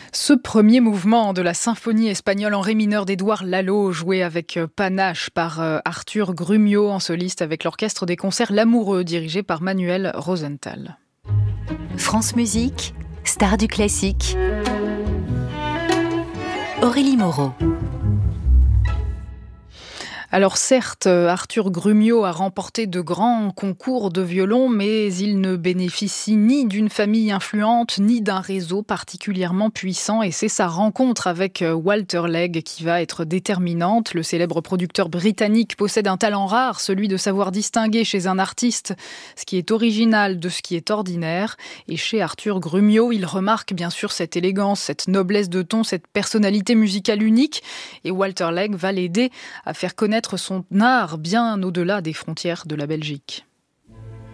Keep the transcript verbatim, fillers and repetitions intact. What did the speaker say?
Ce premier mouvement de la symphonie espagnole en ré mineur d'Édouard Lalo, joué avec panache par Arthur Grumio en soliste avec l'orchestre des concerts L'Amoureux, dirigé par Manuel Rosenthal. France Musique, star du classique. Aurélie Moreau. Alors certes, Arthur Grumio a remporté de grands concours de violon, mais il ne bénéficie ni d'une famille influente, ni d'un réseau particulièrement puissant. Et c'est sa rencontre avec Walter Legg qui va être déterminante. Le célèbre producteur britannique possède un talent rare, celui de savoir distinguer chez un artiste ce qui est original de ce qui est ordinaire. Et chez Arthur Grumio, il remarque bien sûr cette élégance, cette noblesse de ton, cette personnalité musicale unique. Et Walter Legg va l'aider à faire connaître son art bien au-delà des frontières de la Belgique.